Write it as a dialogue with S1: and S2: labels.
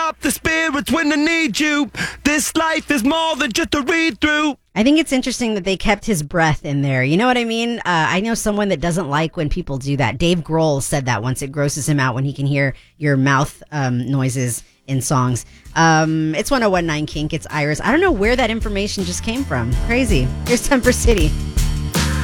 S1: up the spirits when I need you. This life is more than just a read through.
S2: I think it's interesting that they kept his breath in there. You know what I mean? I know someone that doesn't like when people do that. Dave Grohl said that once. It grosses him out when he can hear your mouth noises in songs. It's 101.9 Kink. It's Iris. I don't know where that information just came from. Crazy. Here's Temper City.